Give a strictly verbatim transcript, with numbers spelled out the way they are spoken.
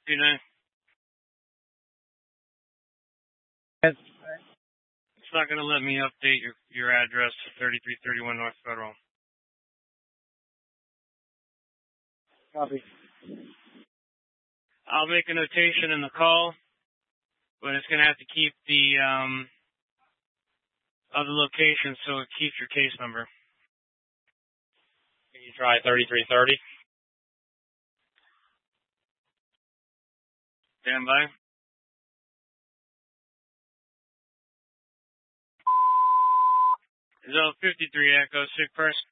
two nine. Yes. It's not going to let me update your, your address to thirty-three thirty-one North Federal. Copy. I'll make a notation in the call, but it's going to have to keep the um, other location so it keeps your case number. Can you try thirty-three thirty? Stand by. Zone fifty-three Echo, sick person.